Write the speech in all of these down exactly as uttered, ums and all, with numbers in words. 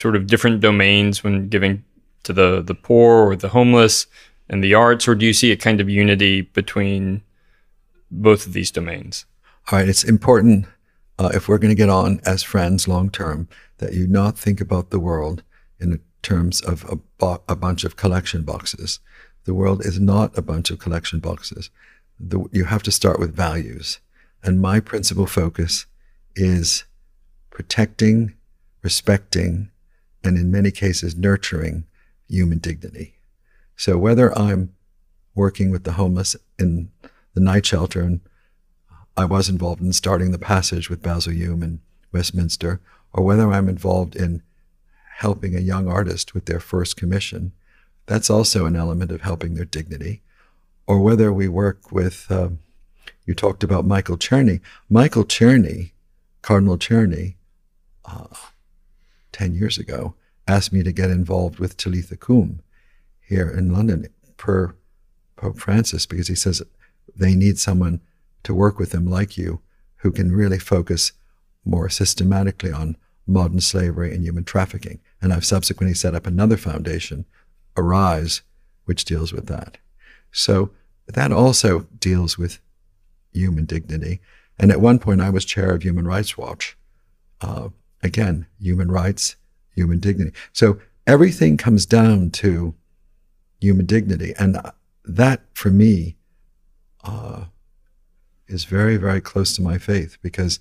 sort of different domains when giving to the, the poor or the homeless and the arts, or do you see a kind of unity between both of these domains? All right, it's important, uh, if we're going to get on as friends long term, that you not think about the world in terms of a, bo- a bunch of collection boxes. The world is not a bunch of collection boxes. The, you have to start with values. And my principal focus is protecting, respecting, and in many cases, nurturing human dignity. So whether I'm working with the homeless in the night shelter, and I was involved in starting the Passage with Basil Hume in Westminster, or whether I'm involved in helping a young artist with their first commission, that's also an element of helping their dignity. Or whether we work with, um, you talked about Michael Czerny. Michael Czerny, Cardinal Czerny, uh, ten years ago, asked me to get involved with Talitha Kum here in London per Pope Francis, because he says they need someone to work with them like you, who can really focus more systematically on modern slavery and human trafficking. And I've subsequently set up another foundation, Arise, which deals with that. So that also deals with human dignity. And at one point I was chair of Human Rights Watch. Uh, again, human rights, human dignity. So everything comes down to human dignity. And that, for me, uh, is very, very close to my faith, because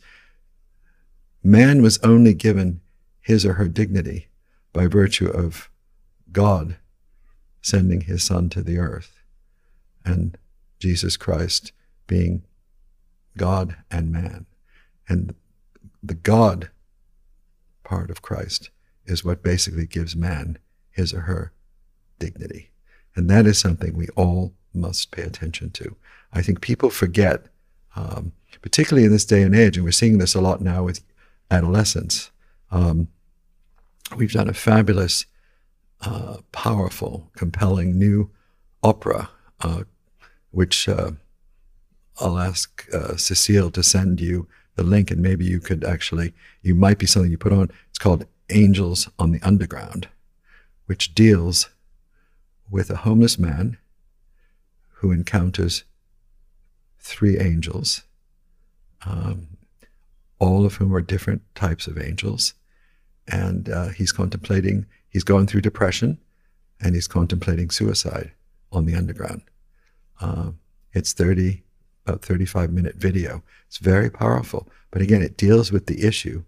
man was only given his or her dignity by virtue of God sending his Son to the earth, and Jesus Christ being God and man. And the God part of Christ is what basically gives man his or her dignity. And that is something we all must pay attention to. I think people forget, um, particularly in this day and age, and we're seeing this a lot now with adolescents. Um, we've done a fabulous, uh, powerful, compelling new opera, uh, which uh, I'll ask uh, Cecile to send you the link, and maybe you could actually, you might be something you put on. It's called Angels on the Underground, which deals with a homeless man who encounters three angels, um, all of whom are different types of angels. And uh, he's contemplating, he's going through depression, and he's contemplating suicide on the underground. Uh, it's thirty, about thirty-five minute video. It's very powerful. But again, it deals with the issue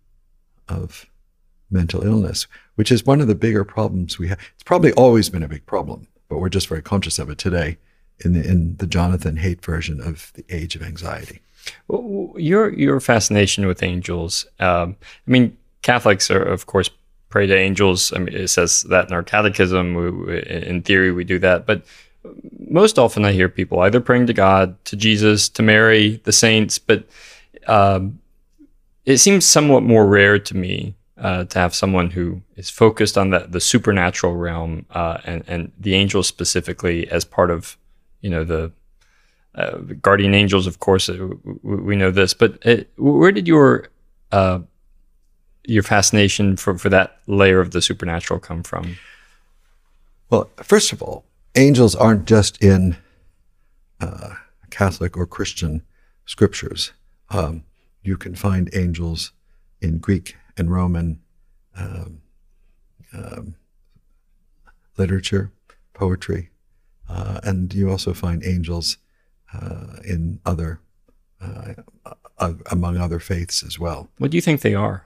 of mental illness, which is one of the bigger problems we have. It's probably always been a big problem, but we're just very conscious of it today in the, in the Jonathan Haidt version of The Age of Anxiety. Well, your your fascination with angels, um, I mean, Catholics are, of course, pray to angels. I mean, it says that in our catechism. We, we, in theory, we do that. But most often I hear people either praying to God, to Jesus, to Mary, the saints, but um, it seems somewhat more rare to me uh, to have someone who is focused on the, the supernatural realm uh, and, and the angels specifically as part of, you know, the uh, guardian angels, of course, uh, we know this, but it, where did your uh, your fascination for, for that layer of the supernatural come from? Well, first of all, angels aren't just in uh, Catholic or Christian scriptures. Um, you can find angels in Greek and Roman um, um, literature, poetry, uh, and you also find angels uh, in other, uh, uh, among other faiths as well. What do you think they are?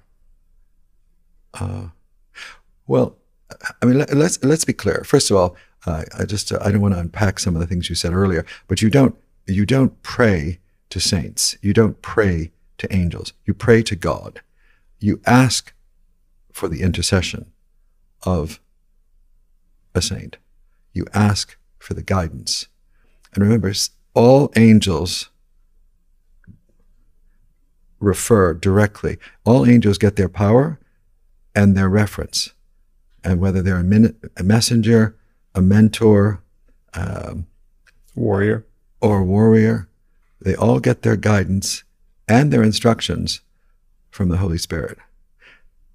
Uh, well, I mean, let, let's let's be clear. First of all, uh, I just uh, I don't want to unpack some of the things you said earlier, but you don't you don't pray to saints. You don't pray to angels. You pray to God. You ask for the intercession of a saint. You ask for the guidance. And remember, all angels refer directly. All angels get their power and their reference. And whether they're a, min- a messenger, a mentor, um, warrior, or a warrior, they all get their guidance and their instructions from the Holy Spirit.